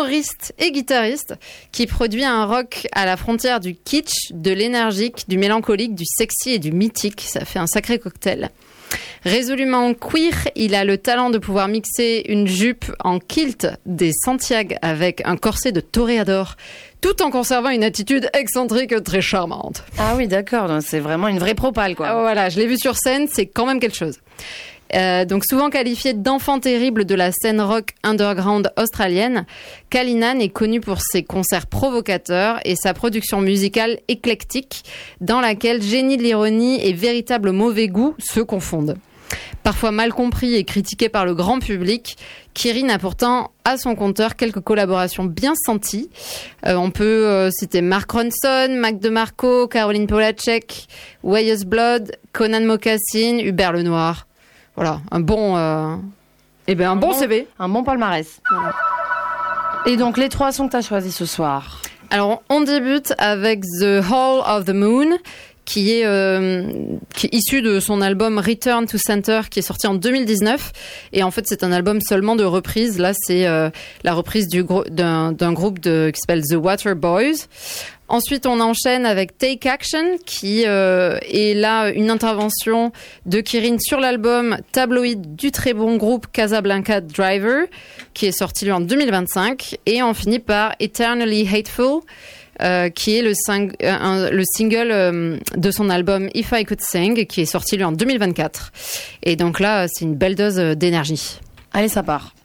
humoriste et guitariste qui produit un rock à la frontière du kitsch, de l'énergique, du mélancolique, du sexy et du mythique. Ça fait un sacré cocktail. Résolument queer, il a le talent de pouvoir mixer une jupe en kilt des Santiago avec un corset de toréador, tout en conservant une attitude excentrique très charmante. Ah oui, d'accord, donc c'est vraiment une vraie propale, quoi. Voilà, je l'ai vu sur scène, c'est quand même quelque chose. Donc souvent qualifié d'enfant terrible de la scène rock underground australienne, Cullinan est connu pour ses concerts provocateurs et sa production musicale éclectique, dans laquelle génie de l'ironie et véritable mauvais goût se confondent. Parfois mal compris et critiqué par le grand public, Kieran a pourtant à son compteur quelques collaborations bien senties. On peut citer Mark Ronson, Mac DeMarco, Caroline Polachek, Weyes Blood, Conan Mocassin, Hubert Lenoir. Voilà, un bon CV. Un bon palmarès. Voilà. Et donc, les 3 sons que tu as choisis ce soir. Alors, on débute avec The Hall of the Moon, qui est issu de son album Return to Center, qui est sorti en 2019. Et en fait, c'est un album seulement de reprises. Là, c'est la reprise d'un groupe qui s'appelle The Water Boys. Ensuite, on enchaîne avec Take Action, qui est là une intervention de Kieran sur l'album tabloïd du très bon groupe Casablanca Driver, qui est sorti lui en 2025. Et on finit par Eternally Hateful, qui est le single de son album If I Could Sing, qui est sorti lui en 2024. Et donc là, c'est une belle dose d'énergie. Allez, ça part.